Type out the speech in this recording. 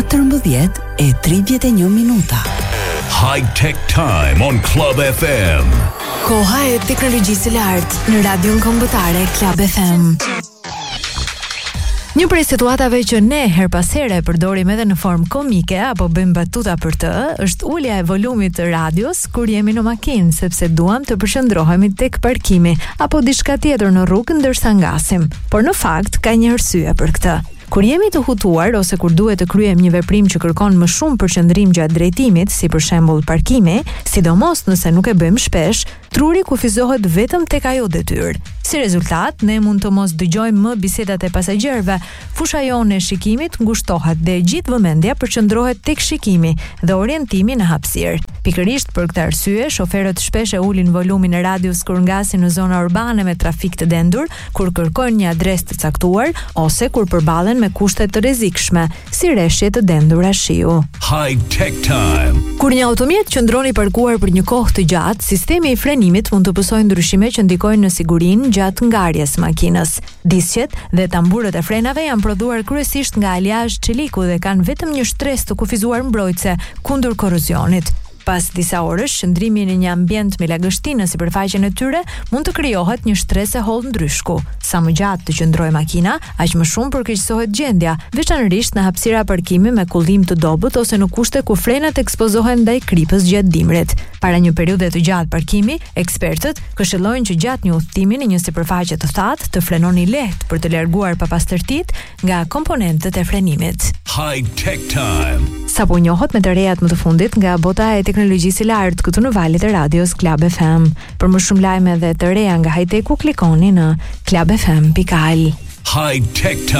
14:31. High Tech Time on Club FM. Koha e teknologjisë së lartë në radion kombëtare Club FM. Një prej situatave që ne her pas here përdorim edhe në formë komike apo bëjmë batuta për të, është ulja e volumit të radios kur jemi në makinë, sepse duam të përqendrohemi tek parkimi apo diçka tjetër në rrugë ndërsa ngasim. Por në fakt ka një arsye për këtë. Kur jemi të hutuar ose kur duhet të kryejmë një veprim që kërkon më shumë përqendrim gjatë drejtimit, si për shembull parkimi, sidomos nëse nuk e bëjmë shpesh, truri kufizohet vetëm tek ajo detyrë. Si rezultat, ne mund të mos dëgjojmë më bisedat e pasagjerëve, fusha jone e shikimit ngushtohet dhe gjithë vëmendja përqendrohet tek shikimi dhe orientimi në hapësirë. Pikërisht për këtë arsye, shoferët shpesh e ulin volumin e radios kur ngasin në zona urbane me trafik të dendur, kur kërkojnë një adresë të caktuar ose kur përballen me kushte të rrezikshme, si rreshje të dendura shiu. High Tech Time. Kur një automjet qëndron i parkuar për një kohë të gjatë, sistemi i frenimit mund të pësojë ndryshime që ndikojnë në sigurinë gjatë ngarjes makinës. Disqet dhe tamburët e frenave janë prodhuar kryesisht nga aleazh çeliku dhe kanë vetëm një shtresë të kufizuar mbrojtëse kundër korrozionit. Pas disa orësh, shndrimi në një ambient me lagështi në sipërfaqen e tyre mund të krijohet një shtresë e hollë ndryshku. Sa më gjatë të qëndrojë makina, aq më shumë përkeqësohet gjendja, veçanërisht në hapësira parkimi me kullim të dobët ose në kushte ku frenat ekspozohen ndaj kripës gjatë dimrit. Para një periudhe të gjatë parkimi, ekspertët këshillojnë që gjatë një udhtimi në një sipërfaqe të thatë të frenoni lehtë për të larguar papastërtitë nga komponentët e frenimit. High Tech Time. Sapo njohët me të rejat më të fundit nga bota e teknologjisë së lartë këtu në valët e radios Club FM. Për më shumë lajme dhe të reja nga high-techu, klikoni në clubfm.al. High Tech Time.